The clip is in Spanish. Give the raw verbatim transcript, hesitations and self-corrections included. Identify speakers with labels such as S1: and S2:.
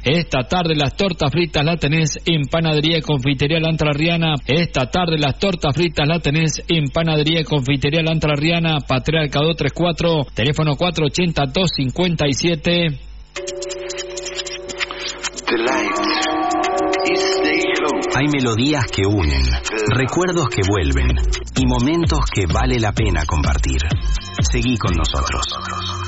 S1: Esta tarde las tortas fritas las tenés en Panadería y Confitería La Entrerriana. Esta tarde las tortas fritas las tenés en Panadería y Confitería La Entrerriana, Patriarca doscientos treinta y cuatro, teléfono cuatro ochenta, dos cincuenta y siete.
S2: Hay melodías que unen, recuerdos que vuelven y momentos que vale la pena compartir. Seguí con nosotros.